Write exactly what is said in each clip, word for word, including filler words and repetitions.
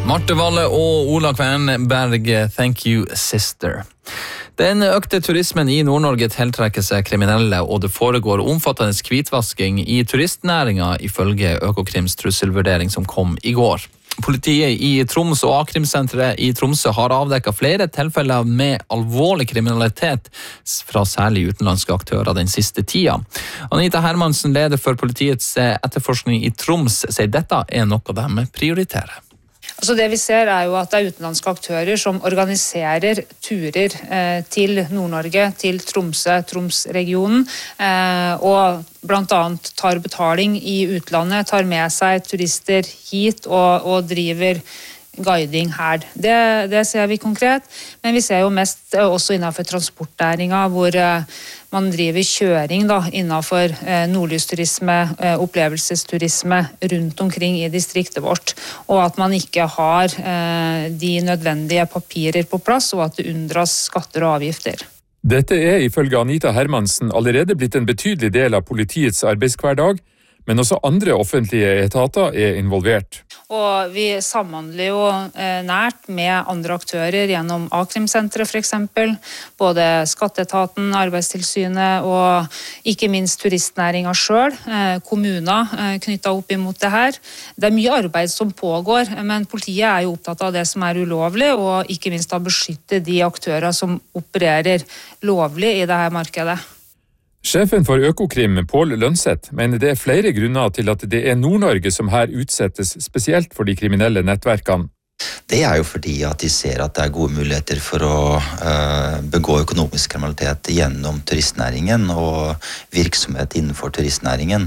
Marte Valle og Ola Kvernberg, thank you sister. Den økte turismen i Nord-Norge tiltrekker seg kriminelle, og det foregår omfattende hvitvasking i turistnæringa ifølge Økokrims trusselvurdering som kom i går. Politiet i Troms og A-krimsenteret i Tromsø har avdekket flere tilfeller med alvorlig kriminalitet fra særlig utenlandske aktører den siste tida. Anita Hermansen, leder for politiets etterforskning i Troms, sier dette er noe de prioriterer. Altså det vi ser er jo at det er utenlandske aktører som organiserer turer eh, til Nord-Norge, til Tromsø, Tromsregionen, eh, og blant annet tar betaling i utlandet, tar med seg turister hit og, og driver guiding her. Det, det ser vi konkret, men vi ser jo mest også innenfor transportnæringa, hvor eh, man driver kjøring da, innenfor eh, nordlysturisme, eh, opplevelsesturisme rundt omkring i distriktet vårt, og at man ikke har eh, de nødvendige papirer på plass, og at det unndras skatter og avgifter. Dette er ifølge Anita Hermansen allerede blitt en betydelig del av politiets arbeidshverdag, men også andre offentlige etater er involvert. Og vi samhandler jo eh, nært med andre aktører gjennom A-krimsenteret for eksempel, både Skatteetaten, Arbeidstilsynet og ikke minst turistnæringa selv, eh, kommuner eh, knyttet opp imot det her. Det er mye arbeid som pågår, men politiet er jo opptatt av det som er ulovlig, og ikke minst å beskytte de aktører som opererer lovlig i dette markedet. Sjefen for Økokrim, Pål Lønseth, mener det er flere grunner til at det er Nord-Norge som her utsettes spesielt for de kriminelle nettverkene. Det er jo fordi at de ser at det er gode muligheter for å uh, begå økonomisk kriminalitet gjennom turistnæringen og virksomhet innenfor turistnæringen.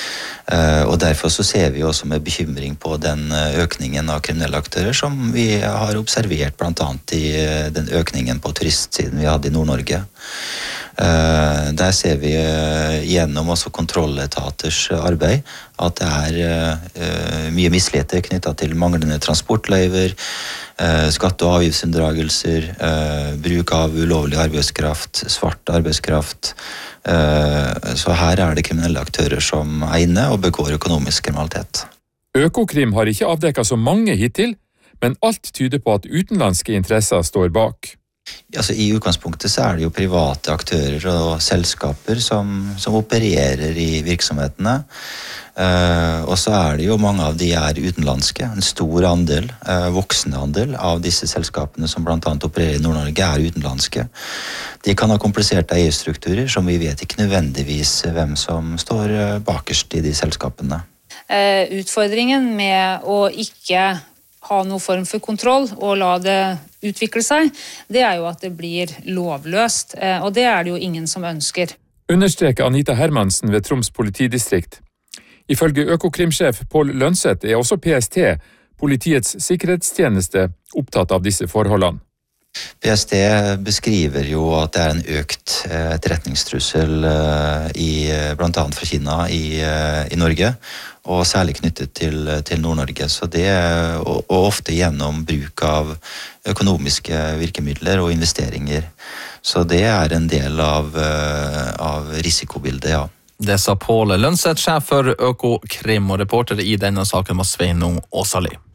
Uh, og derfor så ser vi også med bekymring på den økningen av kriminelle aktører som vi har observert blant annet i den økningen på turistsiden vi hadde i Nord-Norge. Uh, der ser vi uh, gjennom også kontrolletaters arbeid at det er uh, mye misligheter knyttet til manglende transportløyver, uh, skatte- og avgiftsunndragelser, uh, bruk av ulovlig arbeidskraft, svart arbeidskraft. Uh, så her er det kriminelle aktører som er inne og begår økonomisk kriminalitet. Økokrim har ikke avdekket så mange hittil, men alt tyder på at utenlandske interesser står bak. Altså, I utgangspunktet så er det jo private aktører og selskaper som, som opererer i virksomhetene. Uh, og så er det jo mange av de er utenlandske. En stor andel, uh, voksende andel av disse selskapene som blant annet opererer i Nord-Norge er utenlandske. De kan ha kompliserte eierstrukturer som vi vet ikke nødvendigvis hvem som står bakerst i de selskapene. Uh, utfordringen med å ikke ha noen form for kontroll og la det utvikle seg, det er jo at det blir lovløst, og det er det jo ingen som ønsker. Understreker Anita Hermansen ved Troms politidistrikt. Ifølge Økokrimsjef Pål Lønseth er også P S T, politiets sikkerhetstjeneste, opptatt av disse forholdene. P S T beskriver jo at det er en økt etterretningstrussel i, blant annet fra Kina i, i Norge, og særlig knyttet til, til Nord-Norge. Så det, og, og ofte gjennom bruk av økonomiske virkemidler og investeringer. Så det er en del av, av risikobildet, ja. Det sa Pål Lønseth, sjef for Økokrim, og reporter i denne saken var Sveinung Åsali.